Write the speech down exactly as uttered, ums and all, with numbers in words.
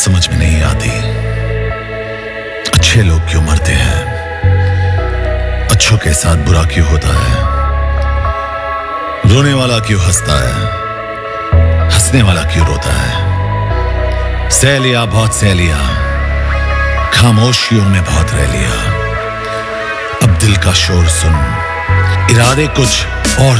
समझ में नहीं आती, अच्छे लोग क्यों मरते हैं, अच्छों के साथ बुरा क्यों होता है, रोने वाला क्यों हंसता है, हंसने वाला क्यों रोता है। सह लिया बहुत सह लिया, खामोशियों में बहुत रह लिया, अब दिल का शोर सुन, इरादे कुछ और